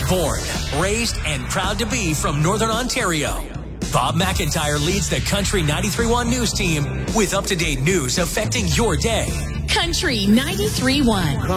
Born, raised, and proud to be from Northern Ontario, Bob McIntyre leads the Country 93.1 News team with up-to-date news affecting your day. Country 93.1.